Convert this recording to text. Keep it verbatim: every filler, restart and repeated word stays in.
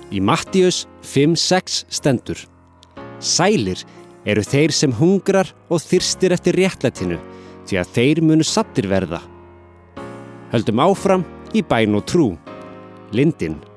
Í Mattíus fimm sex stendur: Sælir eru þeir sem hungrar og þyrstir eftir réttlætinu, því að þeir munu saddir verða. Höldum áfram í bæn og trú. Lindin.